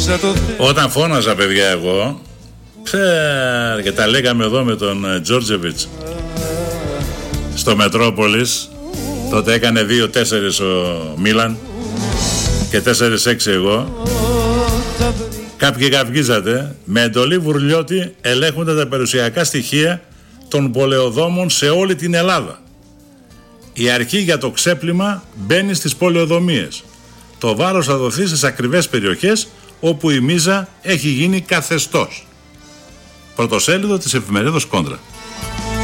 Όταν φώναζα, παιδιά, εγώ και τα λέγαμε εδώ με τον Τζόρτζεβιτς στο Μετρόπολης, τότε έκανε 2-4 ο Μίλαν και 4-6 εγώ. Κάποιοι καυγίζατε. Με εντολή Βουρλιώτη ελέγχονται τα περιουσιακά στοιχεία των πολεοδόμων σε όλη την Ελλάδα. Η αρχή για το ξέπλυμα μπαίνει στις πολεοδομίες. Το βάρος θα δοθεί στις ακριβές περιοχές όπου η μίζα έχει γίνει καθεστώς. Πρωτοσέλιδο της εφημερίδος Κόντρα.